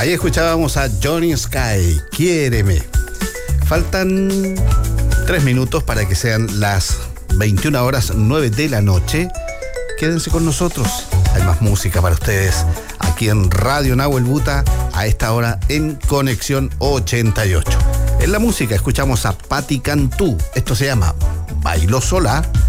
Ahí escuchábamos a Johnny Sky, Quiéreme. Faltan 3 minutos para que sean las 21:09 de la noche. Quédense con nosotros. Hay más música para ustedes aquí en Radio Nahuel Buta a esta hora en Conexión 88. En la música escuchamos a Patti Cantú. Esto se llama Bailo Sola.